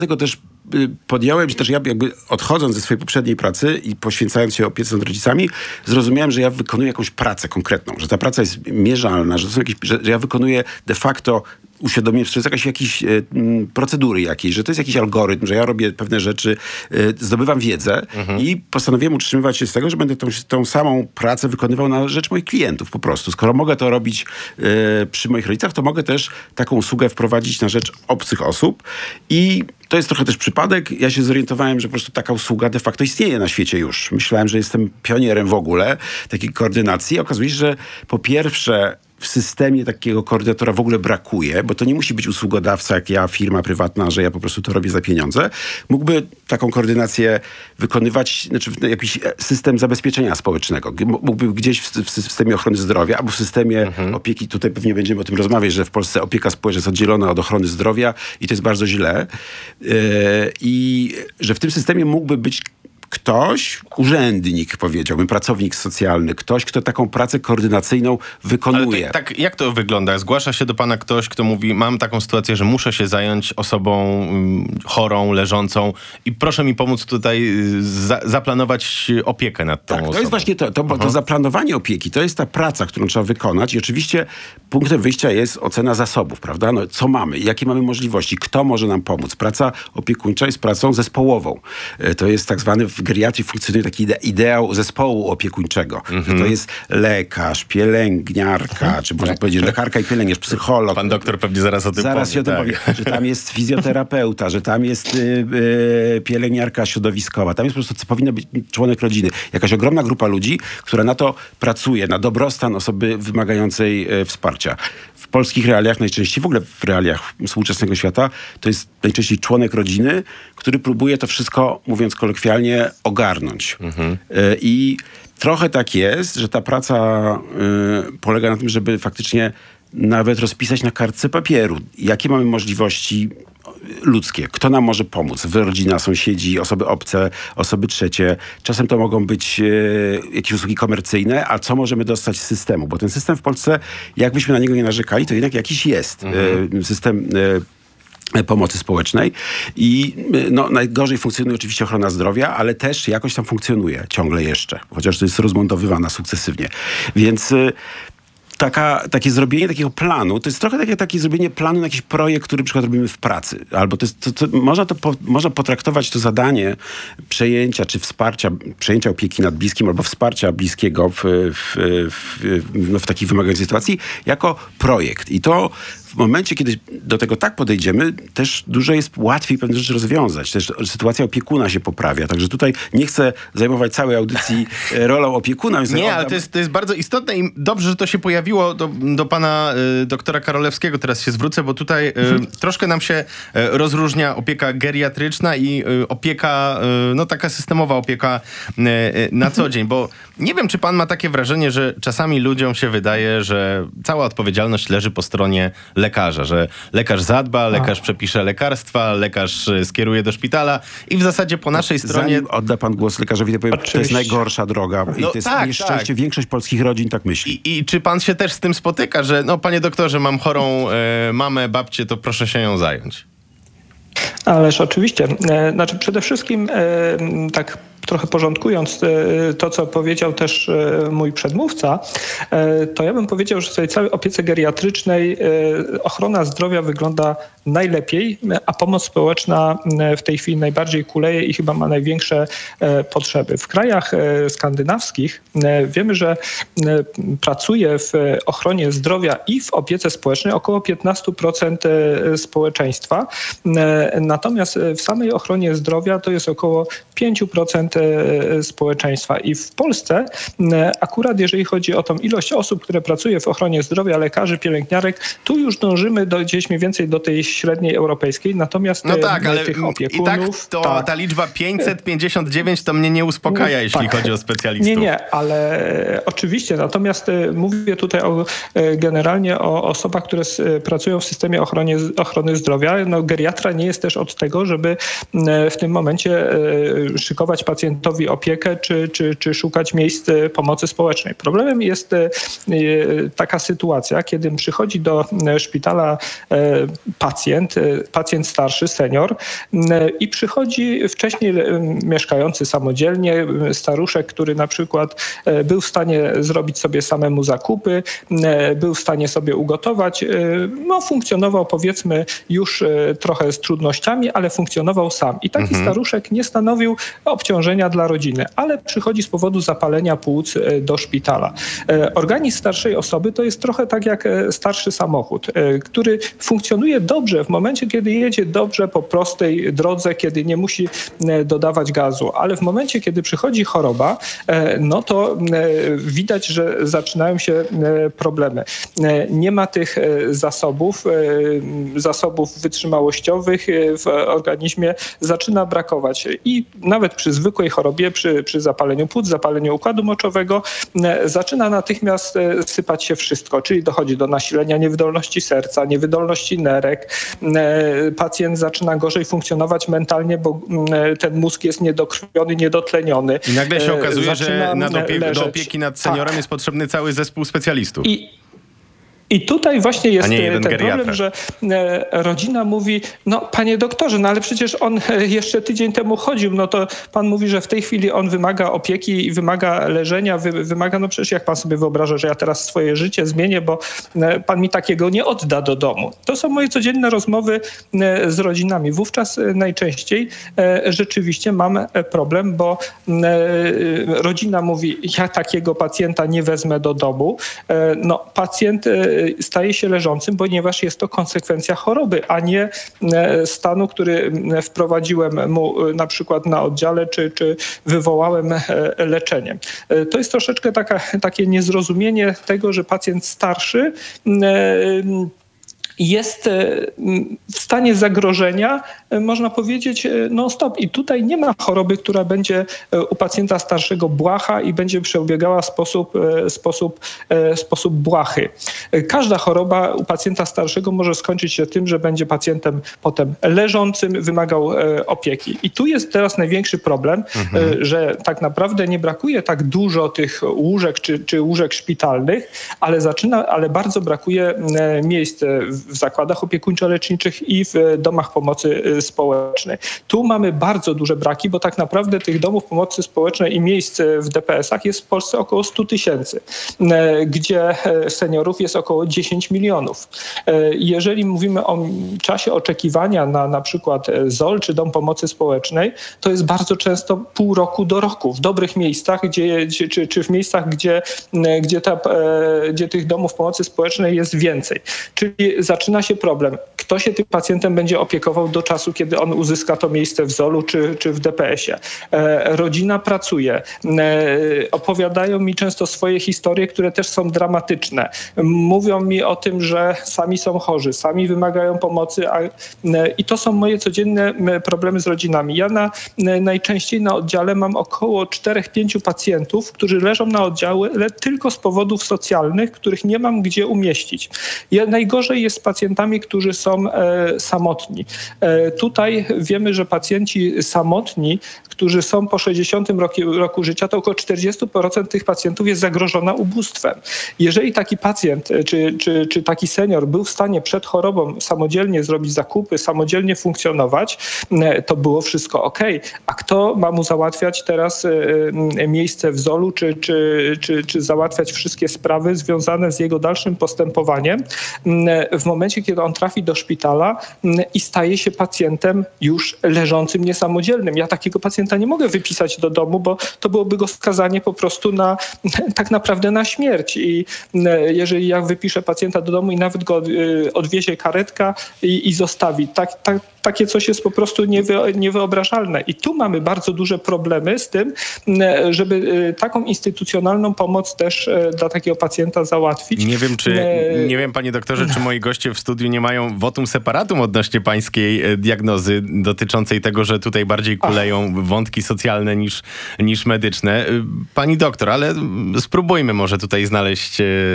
Dlatego też podjąłem się, też ja jakby odchodząc ze swojej poprzedniej pracy i poświęcając się opiece nad rodzicami, zrozumiałem, że ja wykonuję jakąś pracę konkretną, że ta praca jest mierzalna, że ja wykonuję de facto uświadomiłem, że to jest jakieś procedury jakieś, że to jest jakiś algorytm, że ja robię pewne rzeczy, zdobywam wiedzę i postanowiłem utrzymywać się z tego, że będę tą samą pracę wykonywał na rzecz moich klientów po prostu. Skoro mogę to robić przy moich rodzicach, to mogę też taką usługę wprowadzić na rzecz obcych osób i to jest trochę też przypadek. Ja się zorientowałem, że po prostu taka usługa de facto istnieje na świecie już. Myślałem, że jestem pionierem w ogóle takiej koordynacji. Okazuje się, że po pierwsze w systemie takiego koordynatora w ogóle brakuje, bo to nie musi być usługodawca jak ja, firma prywatna, że ja po prostu to robię za pieniądze. Mógłby taką koordynację wykonywać, znaczy jakiś system zabezpieczenia społecznego. Mógłby gdzieś w systemie ochrony zdrowia albo w systemie opieki, tutaj pewnie będziemy o tym rozmawiać, że w Polsce opieka społeczna jest oddzielona od ochrony zdrowia i to jest bardzo źle. I że w tym systemie mógłby być ktoś, urzędnik powiedziałbym, pracownik socjalny, ktoś, kto taką pracę koordynacyjną wykonuje. Ale tak, jak to wygląda? Zgłasza się do pana ktoś, kto mówi, mam taką sytuację, że muszę się zająć osobą chorą, leżącą i proszę mi pomóc tutaj zaplanować opiekę nad tą osobą. To jest właśnie to zaplanowanie opieki, to jest ta praca, którą trzeba wykonać i oczywiście punktem wyjścia jest ocena zasobów, prawda? No, co mamy, jakie mamy możliwości, kto może nam pomóc. Praca opiekuńcza jest pracą zespołową. To jest tak zwany w geriatrii funkcjonuje taki ideał zespołu opiekuńczego. To jest lekarz, pielęgniarka, czy można powiedzieć lekarka i pielęgniarz, psycholog. Pan doktor pewnie zaraz o tym powie. Zaraz się o tym powie, że tam jest fizjoterapeuta, że tam jest pielęgniarka środowiskowa, tam jest po prostu powinien być członek rodziny. Jakaś ogromna grupa ludzi, która na to pracuje, na dobrostan osoby wymagającej wsparcia. W polskich realiach najczęściej, w ogóle w realiach współczesnego świata, to jest najczęściej członek rodziny, który próbuje to wszystko, mówiąc kolokwialnie, ogarnąć. I trochę tak jest, że ta praca polega na tym, żeby faktycznie nawet rozpisać na kartce papieru, jakie mamy możliwości ludzkie. Kto nam może pomóc? Rodzina, sąsiedzi, osoby obce, osoby trzecie. Czasem to mogą być jakieś usługi komercyjne, a co możemy dostać z systemu? Bo ten system w Polsce, jakbyśmy na niego nie narzekali, to jednak jakiś jest. System pomocy społecznej i najgorzej funkcjonuje oczywiście ochrona zdrowia, ale też jakoś tam funkcjonuje ciągle jeszcze, chociaż to jest rozmontowywana sukcesywnie. Więc takie zrobienie takiego planu, to jest trochę takie zrobienie planu na jakiś projekt, który na przykład robimy w pracy. Albo można potraktować to zadanie przejęcia czy przejęcia opieki nad bliskim albo wsparcia bliskiego w takiej wymagającej sytuacji jako projekt. I to w momencie, kiedy do tego tak podejdziemy, też dużo jest łatwiej pewne rzeczy rozwiązać. Też sytuacja opiekuna się poprawia. Także tutaj nie chcę zajmować całej audycji rolą opiekuna. Więc nie, ale to jest bardzo istotne i dobrze, że to się pojawiło do pana doktora Karolewskiego. Teraz się zwrócę, bo tutaj troszkę nam się rozróżnia opieka geriatryczna i opieka, taka systemowa opieka na co dzień. Bo nie wiem, czy pan ma takie wrażenie, że czasami ludziom się wydaje, że cała odpowiedzialność leży po stronie lekarza, że lekarz zadba, lekarz przepisze lekarstwa, lekarz skieruje do szpitala i w zasadzie po naszej stronie... Zanim odda pan głos lekarzowi, to powiem, to jest najgorsza droga i to jest nieszczęście. Większość polskich rodzin tak myśli. I czy pan się też z tym spotyka, że panie doktorze, mam chorą mamę, babcię, to proszę się nią zająć? Ależ oczywiście. Znaczy przede wszystkim tak trochę porządkując to, co powiedział też mój przedmówca, to ja bym powiedział, że w tej całej opiece geriatrycznej ochrona zdrowia wygląda najlepiej, a pomoc społeczna w tej chwili najbardziej kuleje i chyba ma największe potrzeby. W krajach skandynawskich wiemy, że pracuje w ochronie zdrowia i w opiece społecznej około 15% społeczeństwa. Natomiast w samej ochronie zdrowia to jest około 5% społeczeństwa. I w Polsce akurat jeżeli chodzi o tą ilość osób, które pracuje w ochronie zdrowia, lekarzy, pielęgniarek, tu już dążymy gdzieś mniej więcej do tej średniej europejskiej. Natomiast ale tych opiekunów... I tak ta liczba 559 to mnie nie uspokaja, jeśli chodzi o specjalistów. Nie, ale oczywiście. Natomiast mówię tutaj generalnie o osobach, które pracują w systemie ochrony zdrowia. Geriatra nie jest też od tego, żeby w tym momencie szykować pacjentowi opiekę czy szukać miejsc pomocy społecznej. Problemem jest taka sytuacja, kiedy przychodzi do szpitala pacjent, pacjent starszy, senior i przychodzi wcześniej mieszkający samodzielnie, staruszek, który na przykład był w stanie zrobić sobie samemu zakupy, był w stanie sobie ugotować, funkcjonował powiedzmy już trochę z trudnościami, ale funkcjonował sam. I taki staruszek nie stanowił obciążenia dla rodziny, ale przychodzi z powodu zapalenia płuc do szpitala. Organizm starszej osoby to jest trochę tak jak starszy samochód, który funkcjonuje dobrze w momencie, kiedy jedzie dobrze po prostej drodze, kiedy nie musi dodawać gazu, ale w momencie, kiedy przychodzi choroba, no to widać, że zaczynają się problemy. Nie ma tych zasobów wytrzymałościowych w organizmie, zaczyna brakować. I nawet przy zwykłej chorobie, przy zapaleniu płuc, zapaleniu układu moczowego, zaczyna natychmiast sypać się wszystko, czyli dochodzi do nasilenia niewydolności serca, niewydolności nerek. Pacjent zaczyna gorzej funkcjonować mentalnie, bo ten mózg jest niedokrwiony, niedotleniony. I nagle się okazuje, że do leżeć. opieki nad seniorem jest potrzebny cały zespół specjalistów. I tutaj właśnie jest ten geriatra. problem, że rodzina mówi, no panie doktorze, no ale przecież on jeszcze tydzień temu chodził, no to pan mówi, że w tej chwili on wymaga opieki i wymaga leżenia, wymaga, no przecież jak pan sobie wyobraża, że ja teraz swoje życie zmienię, bo pan mi takiego nie odda do domu. To są moje codzienne rozmowy z rodzinami. Wówczas najczęściej rzeczywiście mam problem, bo rodzina mówi, ja takiego pacjenta nie wezmę do domu. No pacjent staje się leżącym, ponieważ jest to konsekwencja choroby, a nie stanu, który wprowadziłem mu na przykład na oddziale, czy wywołałem leczenie. To jest troszeczkę takie niezrozumienie tego, że pacjent starszy jest w stanie zagrożenia, można powiedzieć, non-stop. I tutaj nie ma choroby, która będzie u pacjenta starszego błaha i będzie przebiegała w sposób błahy. Każda choroba u pacjenta starszego może skończyć się tym, że będzie pacjentem potem leżącym, wymagał opieki. I tu jest teraz największy problem, że tak naprawdę nie brakuje tak dużo tych łóżek czy łóżek szpitalnych, ale bardzo brakuje miejsc w zakładach opiekuńczo-leczniczych i w domach pomocy społecznej. Tu mamy bardzo duże braki, bo tak naprawdę tych domów pomocy społecznej i miejsc w DPS-ach jest w Polsce około 100 000, gdzie seniorów jest około 10 milionów. Jeżeli mówimy o czasie oczekiwania na przykład ZOL czy dom pomocy społecznej, to jest bardzo często pół roku do roku w dobrych miejscach, czy w miejscach, gdzie tych domów pomocy społecznej jest więcej. Czyli zaczyna się problem. Kto się tym pacjentem będzie opiekował do czasu, kiedy on uzyska to miejsce w ZOL-u czy w DPS-ie. Rodzina pracuje. Opowiadają mi często swoje historie, które też są dramatyczne. Mówią mi o tym, że sami są chorzy, sami wymagają pomocy i to są moje codzienne problemy z rodzinami. Ja najczęściej na oddziale mam około 4-5 pacjentów, którzy leżą na oddziale tylko z powodów socjalnych, których nie mam gdzie umieścić. Najgorzej jest z pacjentami, którzy są samotni. Tutaj wiemy, że pacjenci samotni, którzy są po 60 roku życia, to około 40% tych pacjentów jest zagrożona ubóstwem. Jeżeli taki pacjent czy taki senior był w stanie przed chorobą samodzielnie zrobić zakupy, samodzielnie funkcjonować, to było wszystko okej. A kto ma mu załatwiać teraz miejsce w ZOL-u, czy załatwiać wszystkie sprawy związane z jego dalszym postępowaniem w momencie, kiedy on trafi do szpitala i staje się pacjentem już leżącym, niesamodzielnym. Ja takiego pacjenta nie mogę wypisać do domu, bo to byłoby go skazanie po prostu tak naprawdę na śmierć. I jeżeli ja wypiszę pacjenta do domu i nawet go odwiezie karetka i zostawi, takie coś jest po prostu niewyobrażalne. I tu mamy bardzo duże problemy z tym, żeby taką instytucjonalną pomoc też dla takiego pacjenta załatwić. Nie wiem, panie doktorze, czy moi goście w studiu nie mają votum separatum odnośnie pańskiej diagnozy dotyczącej tego, że tutaj bardziej kuleją wątki socjalne niż medyczne. Pani doktor, ale spróbujmy może tutaj znaleźć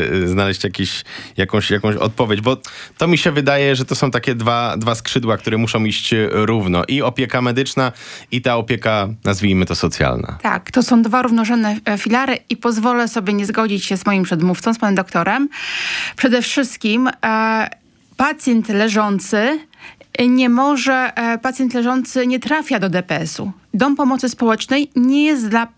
jakąś odpowiedź, bo to mi się wydaje, że to są takie dwa skrzydła, które muszą iść równo. I opieka medyczna, i ta opieka, nazwijmy to, socjalna. Tak, to są dwa równorzędne filary i pozwolę sobie nie zgodzić się z moim przedmówcą, z panem doktorem. Przede wszystkim pacjent leżący nie trafia do DPS-u. Dom pomocy społecznej nie jest dla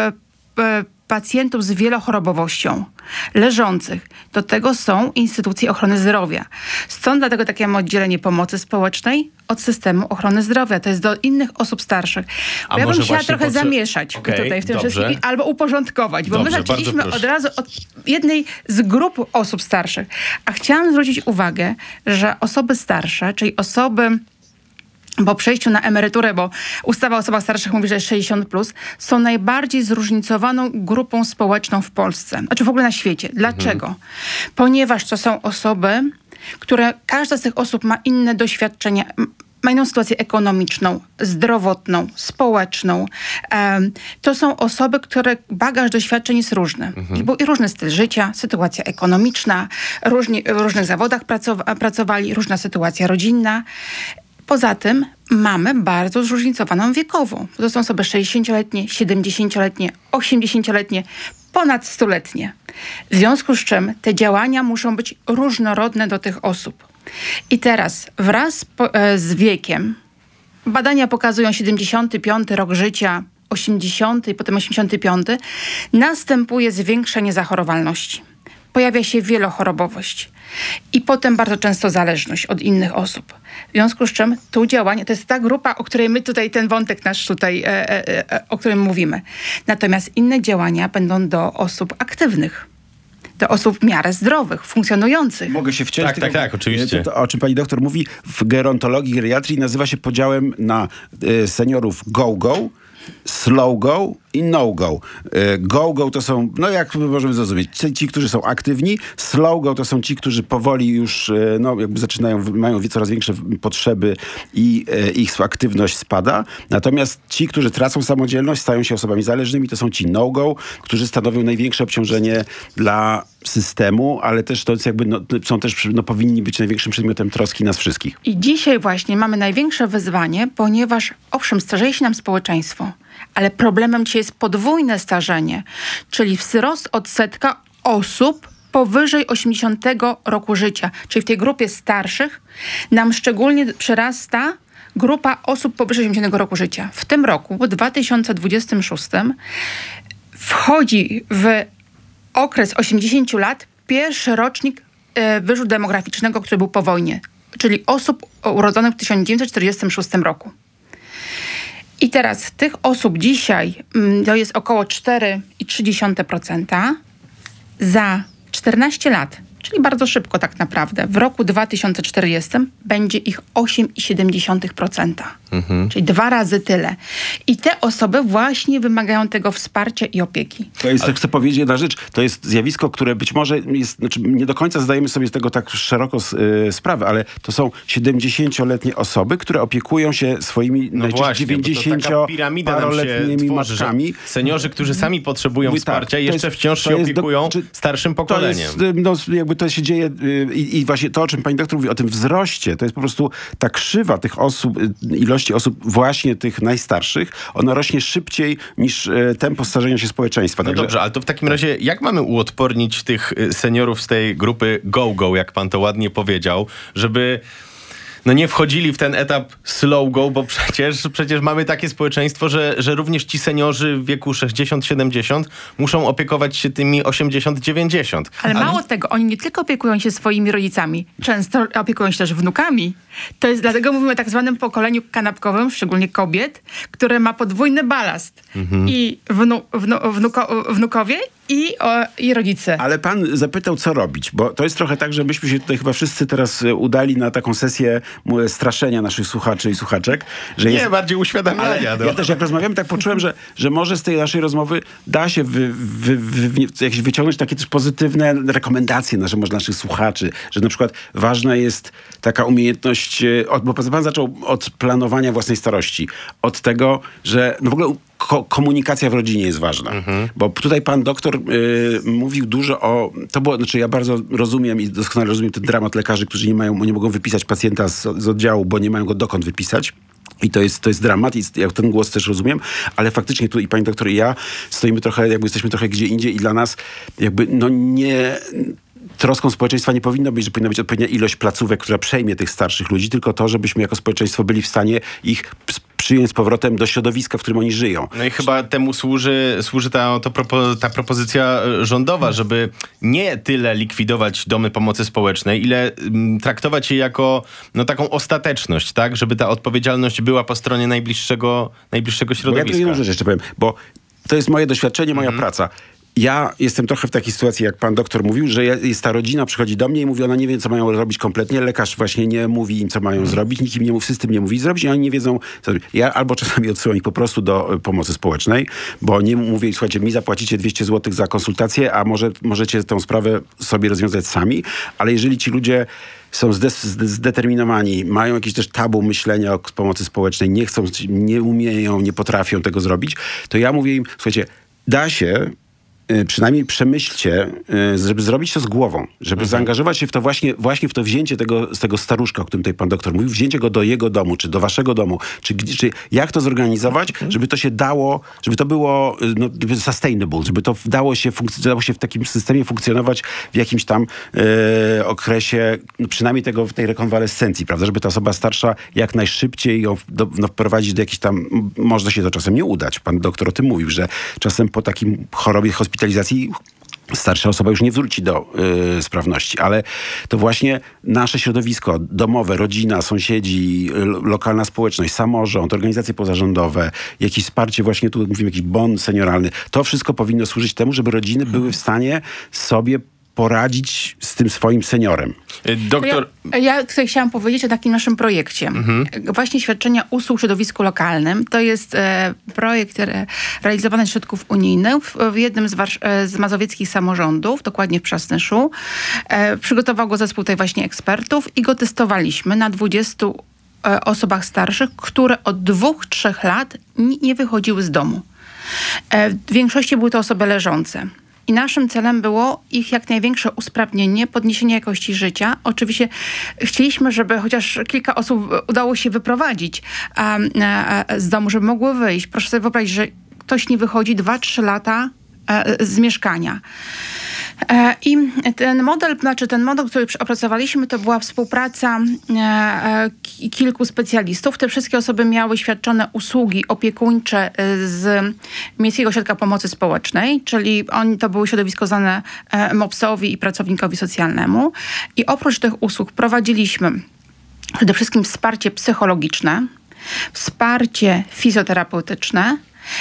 pacjentów z wielochorobowością leżących. Do tego są instytucje ochrony zdrowia. Stąd dlatego takie mamy oddzielenie pomocy społecznej od systemu ochrony zdrowia. To jest do innych osób starszych. Bo ja bym chciała trochę zamieszać tutaj w tym wszystkim albo uporządkować, bo my zaczęliśmy od razu od jednej z grup osób starszych. A chciałam zwrócić uwagę, że osoby starsze, czyli osoby po przejściu na emeryturę, bo ustawa o osobach starszych mówi, że jest 60+, są najbardziej zróżnicowaną grupą społeczną w Polsce, znaczy w ogóle na świecie. Dlaczego? Ponieważ to są osoby, każda z tych osób ma inne doświadczenia, ma inną sytuację ekonomiczną, zdrowotną, społeczną. To są osoby, które bagaż doświadczeń jest różny. I różny styl życia, sytuacja ekonomiczna, w różnych zawodach pracowali, różna sytuacja rodzinna. Poza tym mamy bardzo zróżnicowaną wiekowo. To są osoby 60-letnie, 70-letnie, 80-letnie, ponad 100-letnie. W związku z czym te działania muszą być różnorodne do tych osób. I teraz wraz z wiekiem, badania pokazują 75 rok życia, 80 i potem 85, następuje zwiększenie zachorowalności. Pojawia się wielochorobowość i potem bardzo często zależność od innych osób. W związku z czym tu działanie, to jest ta grupa, o której my tutaj, ten wątek nasz tutaj, o którym mówimy. Natomiast inne działania będą do osób aktywnych, do osób w miarę zdrowych, funkcjonujących. Mogę się wciąć? Tak, oczywiście. To, o czym pani doktor mówi, w gerontologii, geriatrii nazywa się podziałem na seniorów go-go, slow go i no-go. Go-go to są, no jak możemy zrozumieć, ci, którzy są aktywni. Slow-go to są ci, którzy powoli już jakby mają coraz większe potrzeby i ich aktywność spada. Natomiast ci, którzy tracą samodzielność, stają się osobami zależnymi, to są ci no-go, którzy stanowią największe obciążenie dla systemu, ale też to jest jakby, powinni być największym przedmiotem troski nas wszystkich. I dzisiaj właśnie mamy największe wyzwanie, ponieważ owszem, starzeje się nam społeczeństwo, ale problemem dzisiaj jest podwójne starzenie, czyli wzrost odsetka osób powyżej 80 roku życia. Czyli w tej grupie starszych nam szczególnie przyrasta grupa osób powyżej 80 roku życia. W tym roku, w 2026, wchodzi w okres 80 lat pierwszy rocznik wyrzutu demograficznego, który był po wojnie, czyli osób urodzonych w 1946 roku. I teraz tych osób dzisiaj to jest około 4,3%. Za 14 lat, czyli bardzo szybko tak naprawdę, w roku 2040 będzie ich 8,7%. Czyli 2 razy tyle. I te osoby właśnie wymagają tego wsparcia i opieki. To jest, chcę powiedzieć jedna rzecz, to jest zjawisko, które być może jest, nie do końca zdajemy sobie z tego tak szeroko sprawę, ale to są 70-letnie osoby, które opiekują się swoimi 90-paroletnimi matkami. Seniorzy, którzy sami potrzebują wsparcia, jeszcze wciąż się opiekują starszym pokoleniem. Jakby to się dzieje i właśnie to, o czym pani doktor mówi, o tym wzroście, to jest po prostu ta krzywa tych osób, ilości osób właśnie tych najstarszych, ona rośnie szybciej niż tempo starzenia się społeczeństwa. No dobrze, ale to w takim razie jak mamy uodpornić tych seniorów z tej grupy go-go, jak pan to ładnie powiedział, żeby nie wchodzili w ten etap slow go, bo przecież mamy takie społeczeństwo, że również ci seniorzy w wieku 60-70 muszą opiekować się tymi 80-90. Ale mało tego, oni nie tylko opiekują się swoimi rodzicami, często opiekują się też wnukami. To jest dlatego mówimy o tak zwanym pokoleniu kanapkowym, szczególnie kobiet, które ma podwójny balast. I wnukowie i rodzice. Ale pan zapytał, co robić, bo to jest trochę tak, że myśmy się tutaj chyba wszyscy teraz udali na taką sesję straszenia naszych słuchaczy i słuchaczek. Że bardziej uświadamiania. Ale ja też jak rozmawiamy, tak poczułem, że może z tej naszej rozmowy da się jakieś wyciągnąć takie też pozytywne rekomendacje naszych słuchaczy, że na przykład ważna jest taka umiejętność, bo pan zaczął od planowania własnej starości, od tego, że w ogóle komunikacja w rodzinie jest ważna. Bo tutaj pan doktor mówił dużo o... ja bardzo rozumiem i doskonale rozumiem ten dramat lekarzy, którzy nie mogą wypisać pacjenta z oddziału, bo nie mają go dokąd wypisać. I to jest dramat i ja ten głos też rozumiem, ale faktycznie tu i pani doktor i ja stoimy trochę, jesteśmy trochę gdzie indziej i dla nas troską społeczeństwa nie powinno być, że powinna być odpowiednia ilość placówek, która przejmie tych starszych ludzi, tylko to, żebyśmy jako społeczeństwo byli w stanie ich przyjąć z powrotem do środowiska, w którym oni żyją. No i chyba temu służy ta propozycja rządowa, żeby nie tyle likwidować domy pomocy społecznej, ile traktować je jako taką ostateczność, tak? Żeby ta odpowiedzialność była po stronie najbliższego środowiska. Bo ja tu jedną rzecz jeszcze powiem, bo to jest moje doświadczenie, moja praca. Ja jestem trochę w takiej sytuacji, jak pan doktor mówił, że jest ta rodzina, przychodzi do mnie i mówi, ona nie wie, co mają robić kompletnie. Lekarz właśnie nie mówi im, co mają zrobić. Nikt im nie mówi, system nie mówi zrobić i oni nie wiedzą, co zrobić. Ja albo czasami odsyłam ich po prostu do pomocy społecznej, bo nie mówię, słuchajcie, mi zapłacicie 200 zł za konsultację, a możecie tę sprawę sobie rozwiązać sami. Ale jeżeli ci ludzie są zdeterminowani, mają jakieś też tabu myślenia o pomocy społecznej, nie chcą, nie umieją, nie potrafią tego zrobić, to ja mówię im, słuchajcie, da się, przynajmniej przemyślcie, żeby zrobić to z głową, żeby zaangażować się w to właśnie w to wzięcie tego staruszka, o którym tutaj pan doktor mówił, wzięcie go do jego domu, czy do waszego domu, czy jak to zorganizować, żeby to się dało, żeby to było sustainable, żeby to dało się w takim systemie funkcjonować w jakimś tam okresie, przynajmniej tej rekonwalescencji, prawda, żeby ta osoba starsza jak najszybciej ją wprowadzić do jakichś tam, można się to czasem nie udać. Pan doktor o tym mówił, że czasem po takim chorobie hospitalizacji starsza osoba już nie wróci do sprawności, ale to właśnie nasze środowisko domowe, rodzina, sąsiedzi, lokalna społeczność, samorząd, organizacje pozarządowe, jakieś wsparcie, właśnie tu mówimy, jakiś bon senioralny, to wszystko powinno służyć temu, żeby rodziny były w stanie sobie poradzić z tym swoim seniorem. Doktor... Ja tutaj chciałam powiedzieć o takim naszym projekcie. Właśnie świadczenia usług w środowisku lokalnym. To jest projekt realizowany z środków unijnych w jednym z mazowieckich samorządów, dokładnie w Przasnyszu. Przygotował go zespół tutaj właśnie ekspertów i go testowaliśmy na 20 osobach starszych, które od 2-3 lat nie wychodziły z domu. W większości były to osoby leżące. I naszym celem było ich jak największe usprawnienie, podniesienie jakości życia. Oczywiście chcieliśmy, żeby chociaż kilka osób udało się wyprowadzić z domu, żeby mogły wyjść. Proszę sobie wyobrazić, że ktoś nie wychodzi 2-3 lata z mieszkania. I ten model, który opracowaliśmy, to była współpraca kilku specjalistów. Te wszystkie osoby miały świadczone usługi opiekuńcze z Miejskiego Ośrodka Pomocy Społecznej, czyli to było środowisko znane MOPS-owi i pracownikowi socjalnemu. I oprócz tych usług prowadziliśmy przede wszystkim wsparcie psychologiczne, wsparcie fizjoterapeutyczne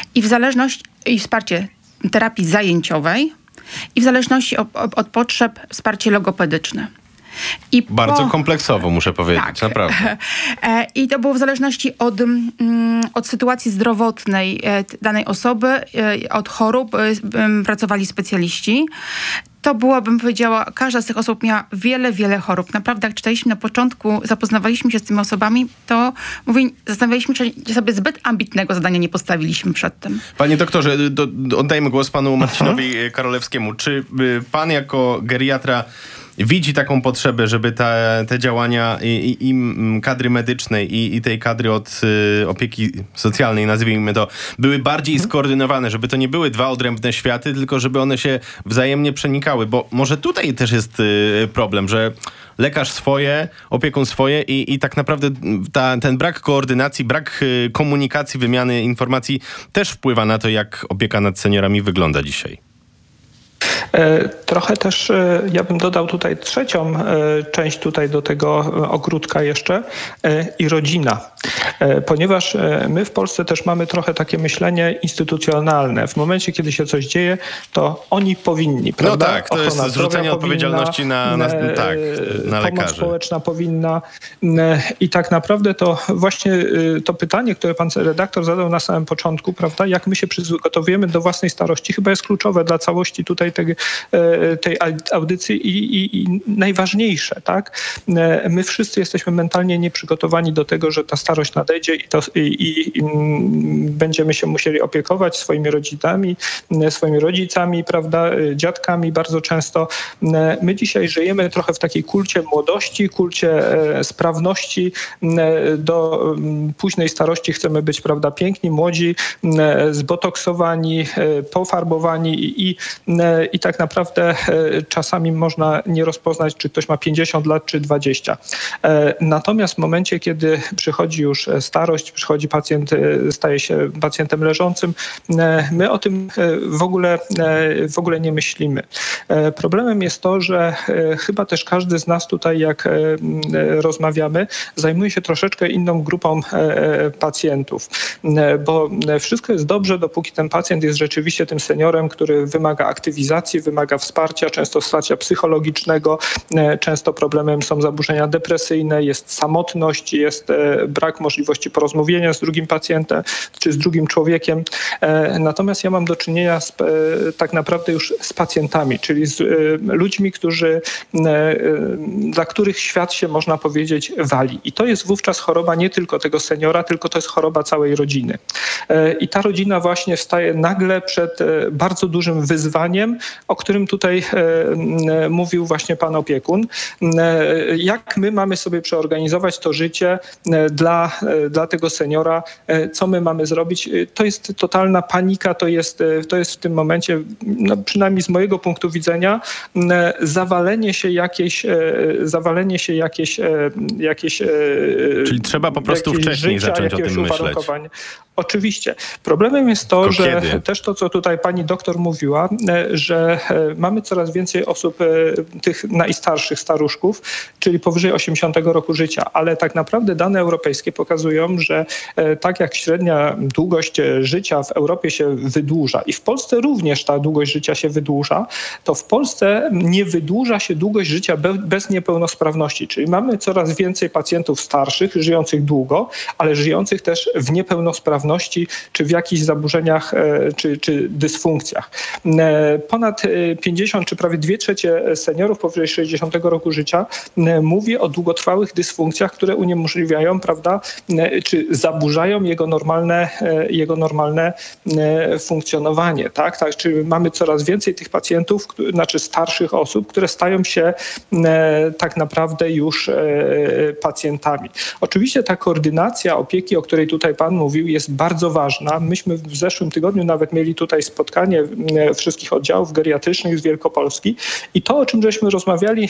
i wsparcie terapii zajęciowej, i w zależności od potrzeb wsparcie logopedyczne. Bardzo kompleksowo, muszę powiedzieć, tak. Naprawdę. I to było w zależności od sytuacji zdrowotnej danej osoby, od chorób pracowali specjaliści. To była, bym powiedziała, każda z tych osób miała wiele chorób. Naprawdę, jak czytaliśmy na początku, zapoznawaliśmy się z tymi osobami, to zastanawialiśmy się, czy sobie zbyt ambitnego zadania nie postawiliśmy przed tym. Panie doktorze, oddajmy głos panu Marcinowi Karolewskiemu. Czy pan jako geriatra widzi taką potrzebę, żeby te działania i kadry medycznej i tej kadry od opieki socjalnej, nazwijmy to, były bardziej skoordynowane, żeby to nie były dwa odrębne światy, tylko żeby one się wzajemnie przenikały, bo może tutaj też jest problem, że lekarz swoje, opiekun swoje i tak naprawdę ten brak koordynacji, brak komunikacji, wymiany informacji też wpływa na to, jak opieka nad seniorami wygląda dzisiaj. Trochę też ja bym dodał tutaj trzecią część tutaj do tego ogródka jeszcze i rodzina. Ponieważ my w Polsce też mamy trochę takie myślenie instytucjonalne. W momencie, kiedy się coś dzieje, to oni powinni, prawda? No tak, to jest zrzucenie odpowiedzialności na lekarzy. Pomoc społeczna powinna. I tak naprawdę to właśnie to pytanie, które pan redaktor zadał na samym początku, prawda? Jak my się przygotowujemy do własnej starości, chyba jest kluczowe dla całości tutaj tej audycji i najważniejsze, tak? My wszyscy jesteśmy mentalnie nieprzygotowani do tego, że ta starość nadejdzie i będziemy się musieli opiekować swoimi rodzinami, swoimi rodzicami, prawda, dziadkami bardzo często. My dzisiaj żyjemy trochę w takiej kulcie młodości, kulcie sprawności. Do późnej starości chcemy być, prawda, piękni, młodzi, zbotoksowani, pofarbowani i tak tak naprawdę czasami można nie rozpoznać, czy ktoś ma 50 lat, czy 20. Natomiast w momencie, kiedy przychodzi już starość, przychodzi pacjent, staje się pacjentem leżącym, my o tym w ogóle nie myślimy. Problemem jest to, że chyba też każdy z nas tutaj, jak rozmawiamy, zajmuje się troszeczkę inną grupą pacjentów, bo wszystko jest dobrze, dopóki ten pacjent jest rzeczywiście tym seniorem, który wymaga aktywizacji, wymaga wsparcia, często wsparcia psychologicznego, często problemem są zaburzenia depresyjne, jest samotność, jest brak możliwości porozmawiania z drugim pacjentem czy z drugim człowiekiem. Natomiast ja mam do czynienia tak naprawdę już z pacjentami, czyli z ludźmi, dla których świat się, można powiedzieć, wali. I to jest wówczas choroba nie tylko tego seniora, tylko to jest choroba całej rodziny. I ta rodzina właśnie staje nagle przed bardzo dużym wyzwaniem, o którym tutaj mówił właśnie pan opiekun. Jak my mamy sobie przeorganizować to życie dla tego seniora, co my mamy zrobić? To jest totalna panika, to jest w tym momencie, no przynajmniej z mojego punktu widzenia, zawalenie się jakieś Czyli trzeba po prostu wcześniej zacząć o tym myśleć. Oczywiście. Problemem jest to, Tylko że kiedy? też to, co tutaj pani doktor mówiła, że mamy coraz więcej osób, tych najstarszych staruszków, czyli powyżej 80 roku życia, ale tak naprawdę dane europejskie pokazują, że tak jak średnia długość życia w Europie się wydłuża i w Polsce również ta długość życia się wydłuża, to w Polsce nie wydłuża się długość życia bez niepełnosprawności, czyli mamy coraz więcej pacjentów starszych, żyjących długo, ale żyjących też w niepełnosprawności czy w jakichś zaburzeniach czy dysfunkcjach. Ponad 50 czy prawie 2/3 seniorów powyżej 60 roku życia mówi o długotrwałych dysfunkcjach, które uniemożliwiają, prawda, czy zaburzają jego normalne funkcjonowanie. Tak? Czyli mamy coraz więcej tych pacjentów, znaczy starszych osób, które stają się tak naprawdę już pacjentami. Oczywiście ta koordynacja opieki, o której tutaj pan mówił, jest bardzo ważna. Myśmy w zeszłym tygodniu nawet mieli tutaj spotkanie wszystkich oddziałów geriatrycznych z Wielkopolski i to, o czym żeśmy rozmawiali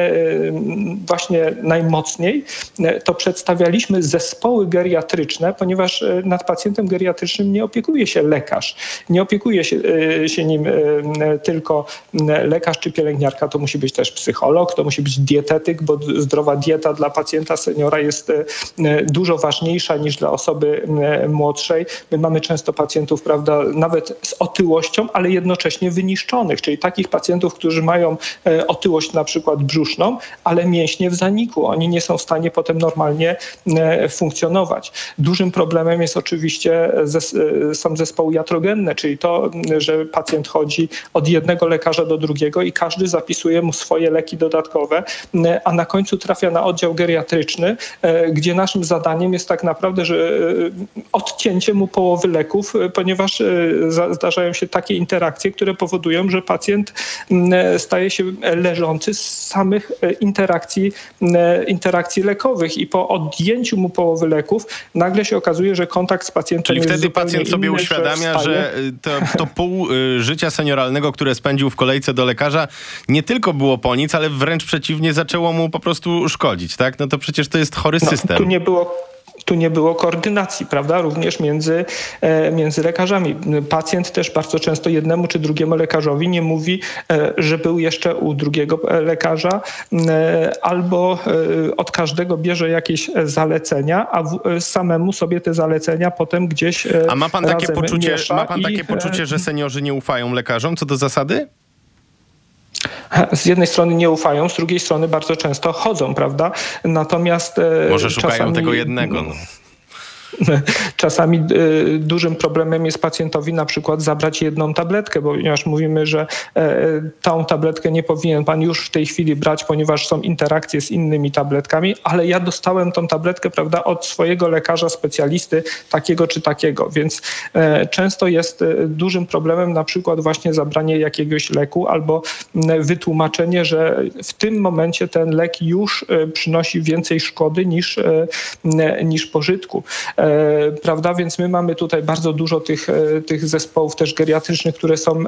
właśnie najmocniej, to przedstawialiśmy zespoły geriatryczne, ponieważ nad pacjentem geriatrycznym nie opiekuje się lekarz. Nie opiekuje się nim tylko lekarz czy pielęgniarka, to musi być też psycholog, to musi być dietetyk, bo zdrowa dieta dla pacjenta seniora jest dużo ważniejsza niż dla osoby młodszej. My mamy często pacjentów, prawda, nawet z otyłością, ale jednocześnie wyniszczonych, czyli takich pacjentów, którzy mają otyłość na przykład brzuszną, ale mięśnie w zaniku. Oni nie są w stanie potem normalnie funkcjonować. Dużym problemem jest oczywiście są zespoły iatrogenne, czyli to, że pacjent chodzi od jednego lekarza do drugiego i każdy zapisuje mu swoje leki dodatkowe, a na końcu trafia na oddział geriatryczny, gdzie naszym zadaniem jest tak naprawdę, że odcięcie mu połowy leków, ponieważ zdarzają się takie interakcje, które powodują, że pacjent staje się leżący z samych interakcji lekowych i po odjęciu mu połowy leków nagle się okazuje, że kontakt z pacjentem Czyli jest wtedy zupełnie pacjent sobie inny, uświadamia, że to pół życia senioralnego, które spędził w kolejce do lekarza, nie tylko było po nic, ale wręcz przeciwnie, zaczęło mu po prostu szkodzić, tak? No to przecież to jest chory system. Tu nie było koordynacji, prawda, również między lekarzami. Pacjent też bardzo często jednemu czy drugiemu lekarzowi nie mówi, że był jeszcze u drugiego lekarza, albo od każdego bierze jakieś zalecenia, a samemu sobie te zalecenia potem gdzieś A ma pan takie poczucie, że seniorzy nie ufają lekarzom co do zasady? Z jednej strony nie ufają, z drugiej strony bardzo często chodzą, prawda? Natomiast może szukają czasami tego jednego. No. Czasami dużym problemem jest pacjentowi na przykład zabrać jedną tabletkę, ponieważ mówimy, że tą tabletkę nie powinien pan już w tej chwili brać, ponieważ są interakcje z innymi tabletkami, ale ja dostałem tą tabletkę, prawda, od swojego lekarza specjalisty takiego czy takiego, więc często jest dużym problemem na przykład właśnie zabranie jakiegoś leku albo wytłumaczenie, że w tym momencie ten lek już przynosi więcej szkody niż pożytku. prawda? Więc my mamy tutaj bardzo dużo tych zespołów też geriatrycznych, które są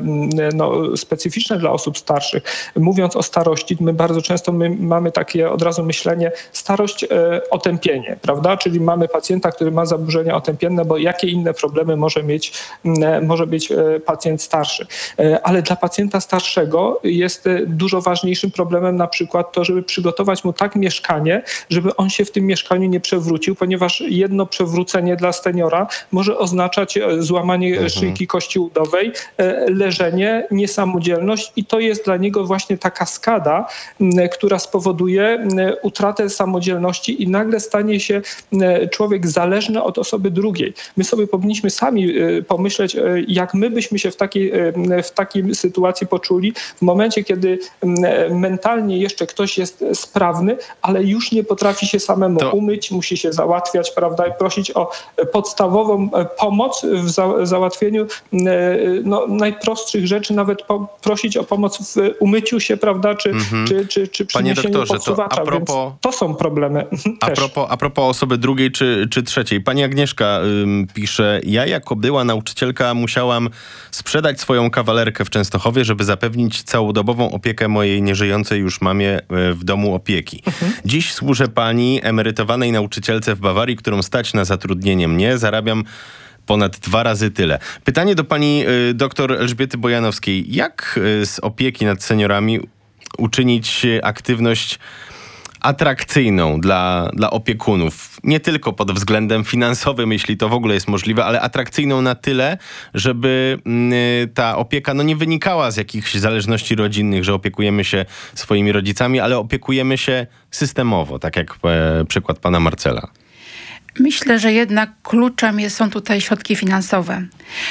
specyficzne dla osób starszych. Mówiąc o starości, my bardzo często mamy takie od razu myślenie starość, otępienie, prawda? Czyli mamy pacjenta, który ma zaburzenia otępienne, bo jakie inne problemy może mieć pacjent starszy. Ale dla pacjenta starszego jest dużo ważniejszym problemem na przykład to, żeby przygotować mu tak mieszkanie, żeby on się w tym mieszkaniu nie przewrócił, ponieważ jedno przewrócenie dla seniora może oznaczać złamanie szyjki kości udowej, leżenie, niesamodzielność i to jest dla niego właśnie ta kaskada, która spowoduje utratę samodzielności i nagle stanie się człowiek zależny od osoby drugiej. My sobie powinniśmy sami pomyśleć, jak my byśmy się w takiej sytuacji poczuli w momencie, kiedy mentalnie jeszcze ktoś jest sprawny, ale już nie potrafi się samemu umyć, musi się załatwiać, prawda, i prosić o podstawową pomoc w załatwieniu najprostszych rzeczy, nawet prosić o pomoc w umyciu się, prawda, czy przyniesieniu podsuwacza. To są problemy A propos osoby drugiej czy trzeciej. Pani Agnieszka pisze, ja jako była nauczycielka musiałam sprzedać swoją kawalerkę w Częstochowie, żeby zapewnić całodobową opiekę mojej nieżyjącej już mamie w domu opieki. Dziś służę pani emerytowanej nauczycielce w Bawarii, którą stać na zatrudnienie mnie. Zarabiam ponad 2 razy tyle. Pytanie do pani doktor Elżbiety Bojanowskiej. Jak z opieki nad seniorami uczynić aktywność atrakcyjną dla opiekunów? Nie tylko pod względem finansowym, jeśli to w ogóle jest możliwe, ale atrakcyjną na tyle, żeby ta opieka nie wynikała z jakichś zależności rodzinnych, że opiekujemy się swoimi rodzicami, ale opiekujemy się systemowo, tak jak przykład pana Marcela. Myślę, że jednak kluczem są tutaj środki finansowe.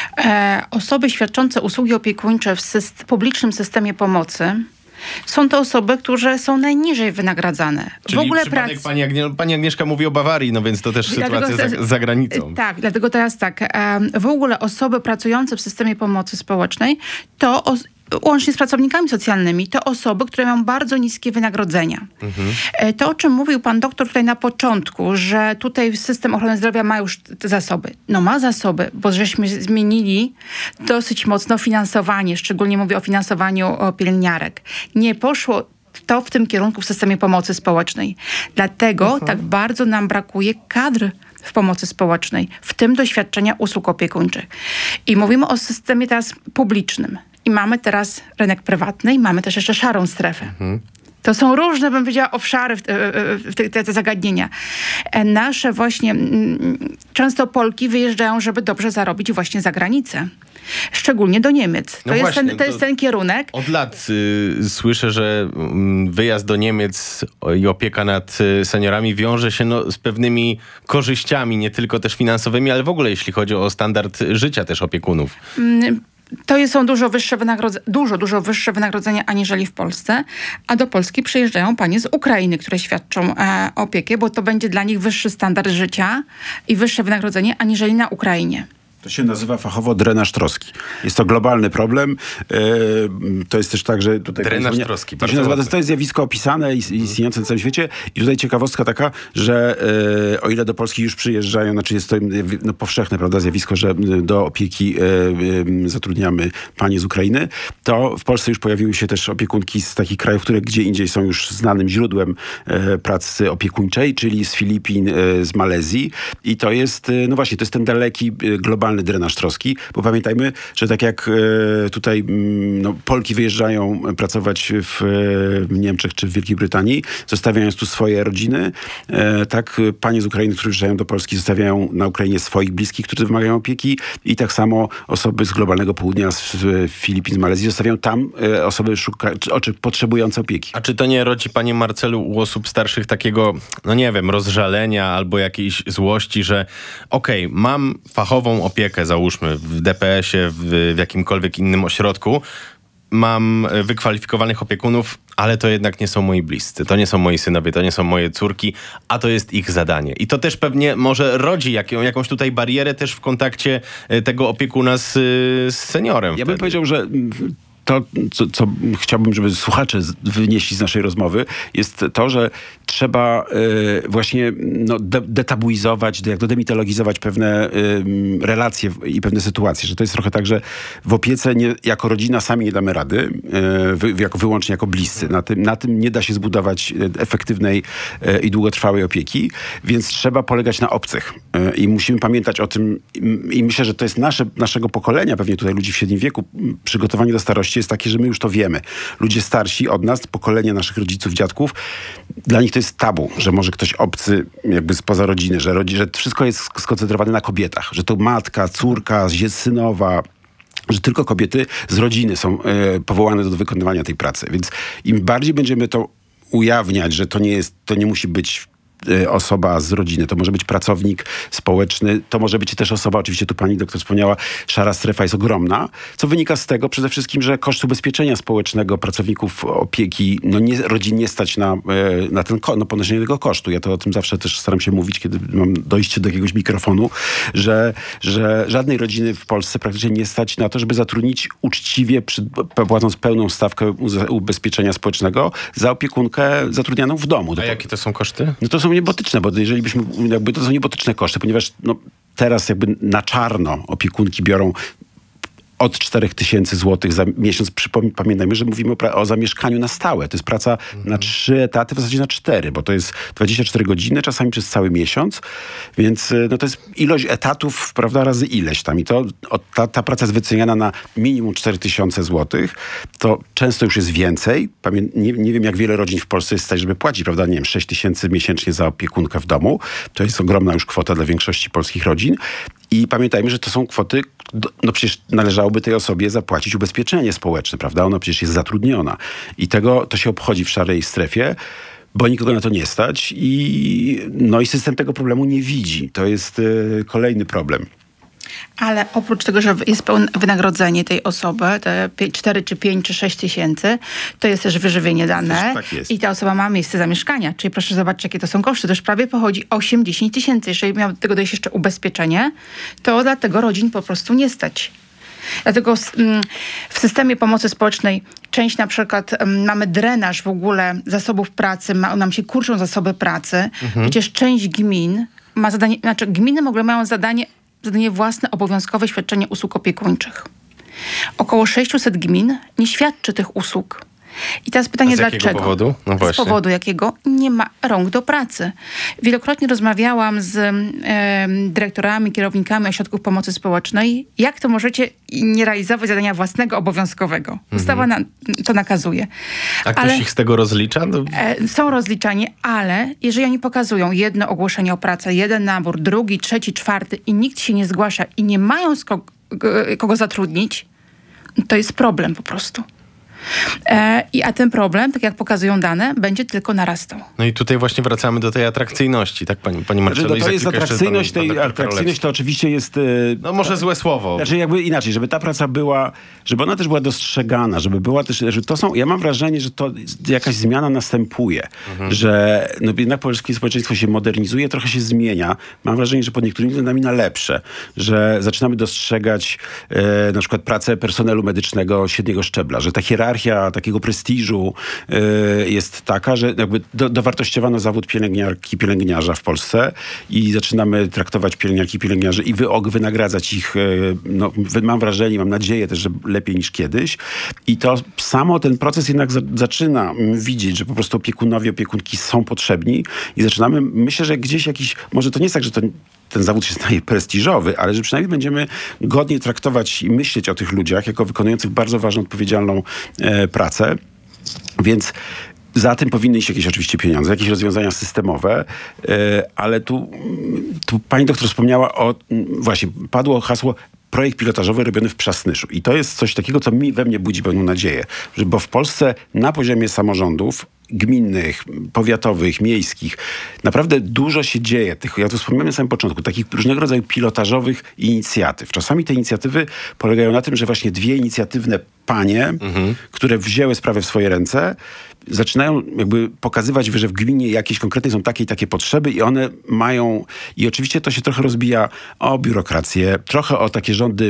Osoby świadczące usługi opiekuńcze w publicznym systemie pomocy są to osoby, które są najniżej wynagradzane. Czyli w ogóle pani Agnieszka mówi o Bawarii, więc to też sytuacja za granicą. Tak, dlatego teraz tak. W ogóle osoby pracujące w systemie pomocy społecznej to łącznie z pracownikami socjalnymi, to osoby, które mają bardzo niskie wynagrodzenia. To, o czym mówił pan doktor tutaj na początku, że tutaj system ochrony zdrowia ma już te zasoby. Ma zasoby, bo żeśmy zmienili dosyć mocno finansowanie, szczególnie mówię o finansowaniu pielęgniarek. Nie poszło to w tym kierunku w systemie pomocy społecznej. Dlatego tak bardzo nam brakuje kadr w pomocy społecznej, w tym doświadczenia usług opiekuńczych. I mówimy o systemie teraz publicznym. I mamy teraz rynek prywatny i mamy też jeszcze szarą strefę. To są różne, bym powiedziała, obszary w te zagadnienia. Nasze właśnie, często Polki wyjeżdżają, żeby dobrze zarobić właśnie za granicę. Szczególnie do Niemiec. To jest ten kierunek. Od lat słyszę, że wyjazd do Niemiec i opieka nad seniorami wiąże się z pewnymi korzyściami, nie tylko też finansowymi, ale w ogóle jeśli chodzi o standard życia też opiekunów. To są dużo wyższe wynagrodzenia aniżeli w Polsce, a do Polski przyjeżdżają panie z Ukrainy, które świadczą opiekę, bo to będzie dla nich wyższy standard życia i wyższe wynagrodzenie aniżeli na Ukrainie. To się nazywa fachowo drenaż troski. Jest to globalny problem. To jest też tak, że tutaj... Drenaż troski. To jest zjawisko opisane i istniejące na całym świecie. I tutaj ciekawostka taka, że o ile do Polski już przyjeżdżają, jest to powszechne, prawda, zjawisko, że do opieki zatrudniamy panie z Ukrainy, to w Polsce już pojawiły się też opiekunki z takich krajów, które gdzie indziej są już znanym źródłem pracy opiekuńczej, czyli z Filipin, z Malezji. I to jest, to jest ten daleki, globalny drenaż troski, bo pamiętajmy, że tak jak tutaj Polki wyjeżdżają pracować w Niemczech czy w Wielkiej Brytanii, zostawiając tu swoje rodziny, tak panie z Ukrainy, które przyjeżdżają do Polski, zostawiają na Ukrainie swoich bliskich, którzy wymagają opieki i tak samo osoby z globalnego południa, z Filipin, z Malezji, zostawiają tam osoby potrzebujące opieki. A czy to nie rodzi, panie Marcelu, u osób starszych takiego, rozżalenia albo jakiejś złości, że mam fachową opiekę, załóżmy w DPS-ie, w jakimkolwiek innym ośrodku, mam wykwalifikowanych opiekunów, ale to jednak nie są moi bliscy, to nie są moi synowie, to nie są moje córki, a to jest ich zadanie. I to też pewnie może rodzi jakąś tutaj barierę też w kontakcie tego opiekuna z seniorem. Ja bym powiedział, że to, co chciałbym, żeby słuchacze wynieśli z naszej rozmowy, jest to, że trzeba właśnie detabuizować, demitologizować pewne relacje i pewne sytuacje. Że to jest trochę tak, że w opiece jako rodzina sami nie damy rady, wyłącznie jako bliscy. Na tym nie da się zbudować efektywnej i długotrwałej opieki, więc trzeba polegać na obcych. I musimy pamiętać o tym, i myślę, że to jest naszego pokolenia, pewnie tutaj ludzi w średnim wieku, przygotowanie do starości jest takie, że my już to wiemy. Ludzie starsi od nas, pokolenie naszych rodziców, dziadków, dla nich to jest tabu, że może ktoś obcy jakby spoza rodziny, że wszystko jest skoncentrowane na kobietach, że to matka, córka, synowa, że tylko kobiety z rodziny są powołane do wykonywania tej pracy. Więc im bardziej będziemy to ujawniać, że to nie musi być osoba z rodziny, to może być pracownik społeczny, to może być też osoba, oczywiście tu pani doktor wspomniała, szara strefa jest ogromna, co wynika z tego przede wszystkim, że koszt ubezpieczenia społecznego pracowników opieki, rodzin nie stać na ponoszenie tego kosztu. Ja to o tym zawsze też staram się mówić, kiedy mam dojście do jakiegoś mikrofonu, że żadnej rodziny w Polsce praktycznie nie stać na to, żeby zatrudnić uczciwie, płacąc pełną stawkę ubezpieczenia społecznego za opiekunkę zatrudnianą w domu. A jakie to są koszty? No to są niebotyczne, bo jeżeli byśmy, to są niebotyczne koszty, ponieważ teraz jakby na czarno opiekunki biorą od 4000 zł za miesiąc. Pamiętajmy, że mówimy o zamieszkaniu na stałe. To jest praca na 3 etaty, w zasadzie na 4, bo to jest 24 godziny, czasami przez cały miesiąc. Więc to jest ilość etatów, prawda, razy ileś tam. I ta praca jest wyceniana na minimum 4000 zł. To często już jest więcej. Nie wiem, jak wiele rodzin w Polsce jest stać, żeby płacić, prawda, 6000 miesięcznie za opiekunkę w domu. To jest ogromna już kwota dla większości polskich rodzin. I pamiętajmy, że to są kwoty, przecież należałoby tej osobie zapłacić ubezpieczenie społeczne, prawda? Ona przecież jest zatrudniona. I to się obchodzi w szarej strefie, bo nikogo na to nie stać i system tego problemu nie widzi. To jest kolejny problem. Ale oprócz tego, że jest pełne wynagrodzenie tej osoby, te 4 czy 5 czy 6 tysięcy, to jest też wyżywienie dane. Tak jest. I ta osoba ma miejsce zamieszkania. Czyli proszę zobaczyć, jakie to są koszty. To już prawie pochodzi 8-10 tysięcy. Jeżeli miał do tego dojść jeszcze ubezpieczenie, to dlatego rodzin po prostu nie stać. Dlatego w systemie pomocy społecznej część na przykład mamy drenaż w ogóle zasobów pracy, nam się kurczą zasoby pracy. Przecież część gmin ma zadanie, gminy w ogóle mają zadanie własne obowiązkowe świadczenie usług opiekuńczych. Około 600 gmin nie świadczy tych usług. I teraz pytanie, dlaczego? Z jakiego powodu? No właśnie. Z powodu jakiego? Nie ma rąk do pracy. Wielokrotnie rozmawiałam z dyrektorami, kierownikami ośrodków pomocy społecznej. Jak to możecie nie realizować zadania własnego obowiązkowego? Ustawa to nakazuje. A ktoś ich z tego rozlicza? Są rozliczani, ale jeżeli oni pokazują jedno ogłoszenie o pracę, jeden nabór, drugi, trzeci, czwarty i nikt się nie zgłasza i nie mają kogo zatrudnić, to jest problem po prostu. A ten problem, tak jak pokazują dane, będzie tylko narastał. No i tutaj właśnie wracamy do tej atrakcyjności, tak pani Marcelo? To jest atrakcyjność, atrakcyjność to oczywiście jest... No może złe słowo. Znaczy jakby inaczej, żeby ta praca była, żeby ona też była dostrzegana, żeby była też, że to są, ja mam wrażenie, że to jakaś zmiana następuje, że jednak polskie społeczeństwo się modernizuje, trochę się zmienia. Mam wrażenie, że pod niektórymi względami na lepsze, że zaczynamy dostrzegać na przykład pracę personelu medycznego średniego szczebla, że ta hierarchia takiego prestiżu jest taka, że jakby dowartościowano zawód pielęgniarki, pielęgniarza w Polsce i zaczynamy traktować pielęgniarki, pielęgniarzy i wynagradzać ich, mam wrażenie, mam nadzieję też, że lepiej niż kiedyś. I to samo ten proces jednak zaczyna widzieć, że po prostu opiekunowie, opiekunki są potrzebni i zaczynamy, myślę, że gdzieś może to nie jest tak, że ten zawód się staje prestiżowy, ale że przynajmniej będziemy godnie traktować i myśleć o tych ludziach jako wykonujących bardzo ważną, odpowiedzialną pracę. Więc za tym powinny iść jakieś oczywiście pieniądze, jakieś rozwiązania systemowe, ale tu pani doktor wspomniała właśnie padło hasło projekt pilotażowy robiony w Przasnyszu. I to jest coś takiego, co we mnie budzi pewną nadzieję, bo w Polsce na poziomie samorządów gminnych, powiatowych, miejskich, naprawdę dużo się dzieje. Ja to wspomniałem na samym początku, takich różnego rodzaju pilotażowych inicjatyw. Czasami te inicjatywy polegają na tym, że właśnie dwie inicjatywne panie, które wzięły sprawę w swoje ręce, zaczynają jakby pokazywać, że w gminie jakieś konkretne są takie i takie potrzeby i one mają, i oczywiście to się trochę rozbija o biurokrację, trochę o takie rządy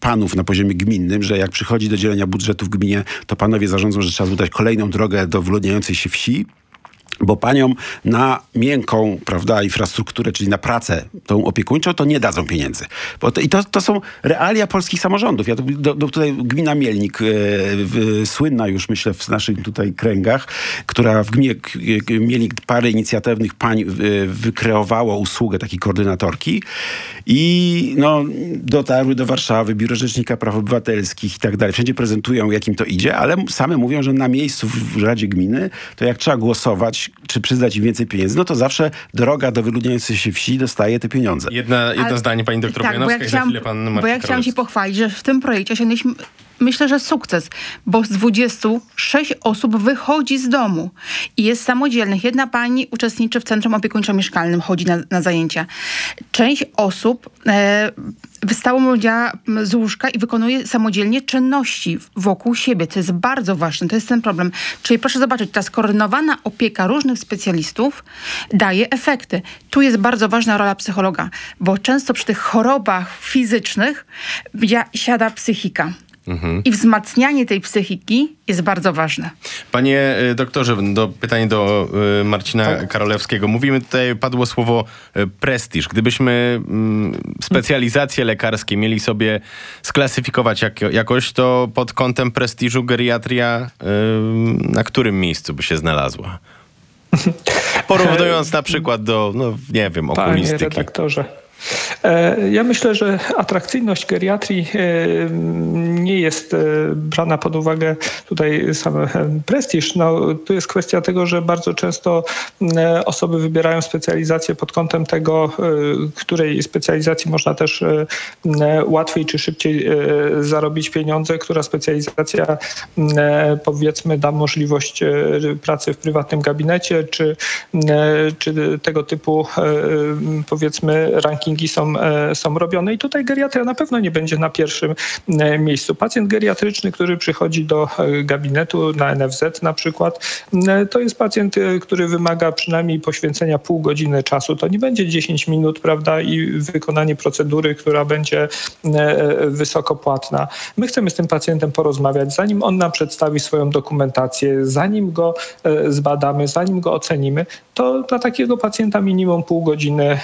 panów na poziomie gminnym, że jak przychodzi do dzielenia budżetu w gminie, to panowie zarządzą, że trzeba zbudować kolejną drogę do wyludniającej się wsi, bo paniom na miękką, prawda, infrastrukturę, czyli na pracę tą opiekuńczą, to nie dadzą pieniędzy. To są realia polskich samorządów. Tutaj gmina Mielnik, słynna już, myślę, w naszych tutaj kręgach, która w gminie Mielnik parę inicjatywnych pań wykreowało usługę takiej koordynatorki i dotarły do Warszawy, Biuro Rzecznika Praw Obywatelskich i tak dalej. Wszędzie prezentują, jak im to idzie, ale same mówią, że na miejscu w Radzie Gminy, to jak trzeba głosować, czy przyznać im więcej pieniędzy, no to zawsze droga do wyludniającej się wsi dostaje te pieniądze. Jedno zdanie, pani doktor Bojanowska, i za chwilę pan Marcin Bo ja chciałam Karolewski. się pochwalić, że w tym projekcie osiągnęliśmy, myślę, że sukces, bo z 26 osób wychodzi z domu i jest samodzielnych. Jedna pani uczestniczy w centrum opiekuńczo-mieszkalnym, chodzi na zajęcia. Część osób wstała z łóżka i wykonuje samodzielnie czynności wokół siebie, co jest bardzo ważne. To jest ten problem. Czyli proszę zobaczyć, ta skoordynowana opieka różnych specjalistów daje efekty. Tu jest bardzo ważna rola psychologa, bo często przy tych chorobach fizycznych siada psychika. I wzmacnianie tej psychiki jest bardzo ważne. Panie doktorze, pytanie do Marcina Karolewskiego. Mówimy tutaj, padło słowo prestiż. Gdybyśmy specjalizacje lekarskie mieli sobie sklasyfikować jakoś, to pod kątem prestiżu geriatria na którym miejscu by się znalazła? Porównując na przykład do, okulistyki. Panie redaktorze, ja myślę, że atrakcyjność geriatrii nie jest brana pod uwagę tutaj sam prestiż. Tu jest kwestia tego, że bardzo często osoby wybierają specjalizację pod kątem tego, której specjalizacji można też łatwiej czy szybciej zarobić pieniądze, która specjalizacja powiedzmy da możliwość pracy w prywatnym gabinecie, czy tego typu powiedzmy rankingi są robione i tutaj geriatria na pewno nie będzie na pierwszym miejscu. Pacjent geriatryczny, który przychodzi do gabinetu na NFZ na przykład, to jest pacjent, który wymaga przynajmniej poświęcenia pół godziny czasu. To nie będzie 10 minut, prawda, i wykonanie procedury, która będzie wysoko płatna. My chcemy z tym pacjentem porozmawiać, zanim on nam przedstawi swoją dokumentację, zanim go zbadamy, zanim go ocenimy, to dla takiego pacjenta minimum pół godziny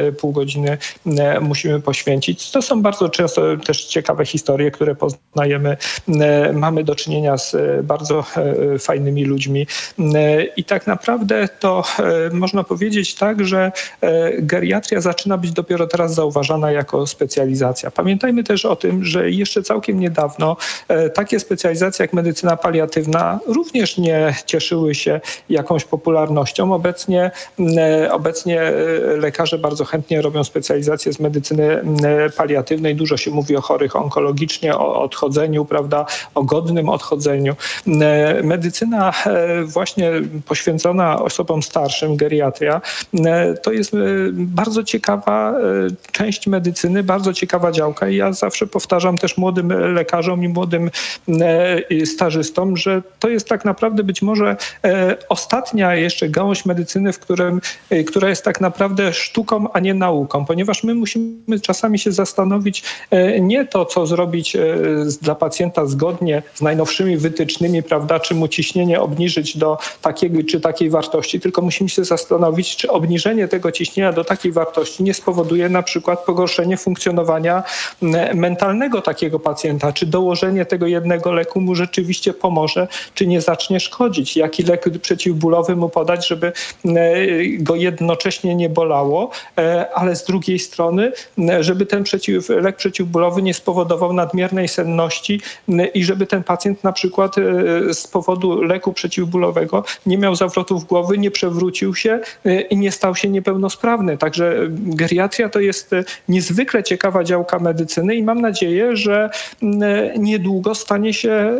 musimy poświęcić. To są bardzo często też ciekawe historie, które poznajemy. Mamy do czynienia z bardzo fajnymi ludźmi i tak naprawdę to można powiedzieć tak, że geriatria zaczyna być dopiero teraz zauważana jako specjalizacja. Pamiętajmy też o tym, że jeszcze całkiem niedawno takie specjalizacje jak medycyna paliatywna również nie cieszyły się jakąś popularnością. Obecnie lekarze bardzo chętnie robią specjalizację z medycyny paliatywnej. Dużo się mówi o chorych onkologicznie, o odchodzeniu, prawda, o godnym odchodzeniu. Medycyna właśnie poświęcona osobom starszym, geriatria, to jest bardzo ciekawa część medycyny, bardzo ciekawa działka i ja zawsze powtarzam też młodym lekarzom i młodym stażystom, że to jest tak naprawdę być może ostatnia jeszcze gałąź medycyny, która jest tak naprawdę sztuką, a nie nauką, ponieważ my musimy czasami się zastanowić nie to, co zrobić dla pacjenta zgodnie z najnowszymi wytycznymi, prawda, czy mu ciśnienie obniżyć do takiej czy takiej wartości, tylko musimy się zastanowić, czy obniżenie tego ciśnienia do takiej wartości nie spowoduje na przykład pogorszenie funkcjonowania mentalnego takiego pacjenta, czy dołożenie tego jednego leku mu rzeczywiście pomoże, czy nie zacznie szkodzić, jaki lek przeciwbólowy mu podać, żeby go jednocześnie nie bolało, ale z drugiej strony, żeby ten lek przeciwbólowy nie spowodował nadmiernej senności i żeby ten pacjent na przykład z powodu leku przeciwbólowego nie miał zawrotów głowy, nie przewrócił się i nie stał się niepełnosprawny. Także geriatria to jest niezwykle ciekawa działka medycyny i mam nadzieję, że niedługo stanie się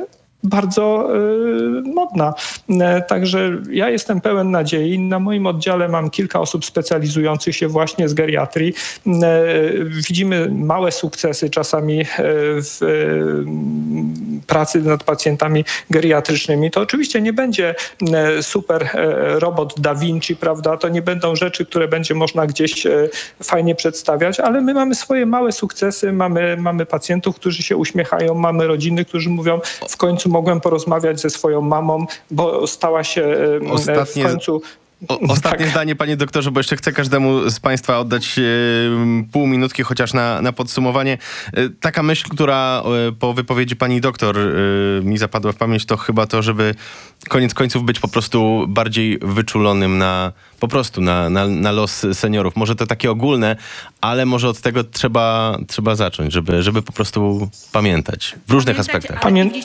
bardzo modna. Także ja jestem pełen nadziei. Na moim oddziale mam kilka osób specjalizujących się właśnie z geriatrii. Widzimy małe sukcesy czasami w pracy nad pacjentami geriatrycznymi. To oczywiście nie będzie super robot Da Vinci, prawda? To nie będą rzeczy, które będzie można gdzieś fajnie przedstawiać, ale my mamy swoje małe sukcesy, mamy pacjentów, którzy się uśmiechają, mamy rodziny, którzy mówią, w końcu mogłem porozmawiać ze swoją mamą, bo stała się w końcu... Ostatnie zdanie, panie doktorze, bo jeszcze chcę każdemu z państwa oddać pół minutki chociaż na podsumowanie. Taka myśl, która po wypowiedzi pani doktor mi zapadła w pamięć, to chyba to, żeby koniec końców być po prostu bardziej wyczulonym na los seniorów. Może to takie ogólne, ale może od tego trzeba zacząć, żeby po prostu pamiętać w różnych aspektach.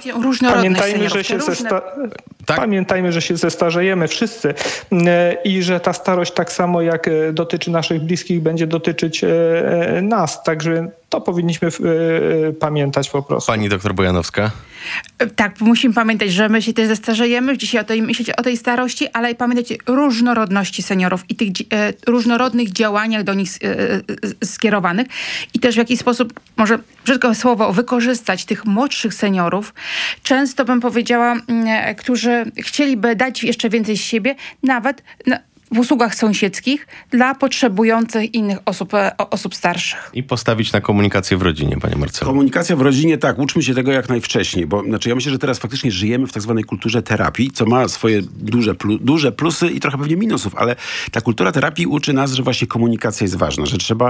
Pamiętajmy, że się zestarzejemy wszyscy i że ta starość tak samo jak dotyczy naszych bliskich, będzie dotyczyć nas. Także to powinniśmy pamiętać po prostu. Pani doktor Bojanowska? Tak, musimy pamiętać, że my się też zestarzejemy, dzisiaj myśleć o tej starości, ale i pamiętać różnorodności seniorów i tych różnorodnych działaniach do nich skierowanych i też w jakiś sposób, może brzydkie słowo, wykorzystać tych młodszych seniorów, często bym powiedziała, którzy chcieliby dać jeszcze więcej z siebie, nawet w usługach sąsiedzkich dla potrzebujących innych osób starszych. I postawić na komunikację w rodzinie, panie Marcelu. Komunikacja w rodzinie, tak, uczmy się tego jak najwcześniej, bo ja myślę, że teraz faktycznie żyjemy w tak zwanej kulturze terapii, co ma swoje duże plusy i trochę pewnie minusów, ale ta kultura terapii uczy nas, że właśnie komunikacja jest ważna, że trzeba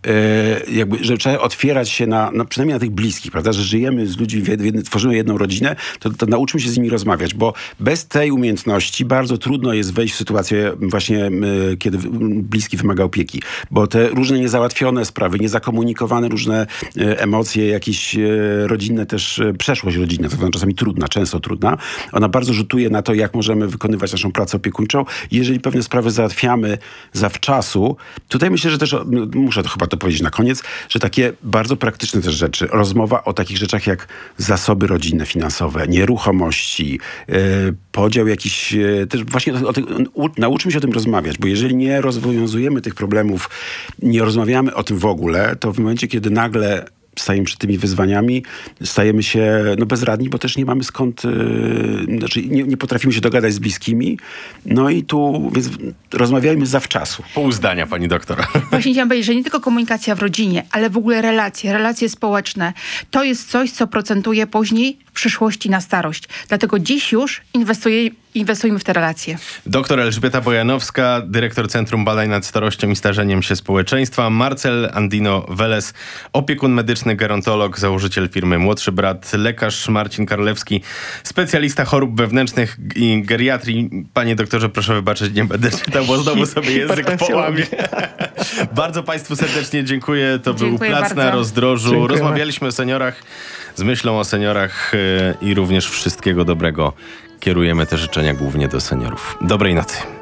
że trzeba otwierać się przynajmniej na tych bliskich, prawda, że żyjemy z ludźmi, tworzymy jedną rodzinę, to nauczmy się z nimi rozmawiać, bo bez tej umiejętności bardzo trudno jest wejść w sytuację właśnie kiedy bliski wymaga opieki, bo te różne niezałatwione sprawy, niezakomunikowane różne emocje, jakieś rodzinne też, przeszłość rodzinna, to czasami trudna, często trudna, ona bardzo rzutuje na to, jak możemy wykonywać naszą pracę opiekuńczą. Jeżeli pewne sprawy załatwiamy zawczasu, tutaj myślę, że też, muszę to chyba powiedzieć na koniec, że takie bardzo praktyczne też rzeczy, rozmowa o takich rzeczach jak zasoby rodzinne, finansowe, nieruchomości, podział jakiś, też właśnie nauczmy się o tym rozmawiać, bo jeżeli nie rozwiązujemy tych problemów, nie rozmawiamy o tym w ogóle, to w momencie, kiedy nagle stajemy przed tymi wyzwaniami, stajemy się bezradni, bo też nie mamy skąd, nie potrafimy się dogadać z bliskimi. No i tu, więc rozmawiajmy zawczasu. Pół zdania, pani doktor. Właśnie chciałam powiedzieć, że nie tylko komunikacja w rodzinie, ale w ogóle relacje społeczne. To jest coś, co procentuje później w przyszłości na starość. Dlatego dziś już inwestujmy w te relacje. Doktor Elżbieta Bojanowska, dyrektor Centrum Badań nad Starością i Starzeniem się Społeczeństwa, Marcel Andino Veles, opiekun medyczny, gerontolog, założyciel firmy Młodszy Brat, lekarz Marcin Karolewski, specjalista chorób wewnętrznych i geriatrii. Panie doktorze, proszę wybaczyć, nie będę czytał, bo znowu sobie język połamie. Bardzo państwu serdecznie dziękuję. To był Plac bardzo. na Rozdrożu. Dziękujemy. Rozmawialiśmy o seniorach, z myślą o seniorach i również wszystkiego dobrego. Kierujemy te życzenia głównie do seniorów. Dobrej nocy.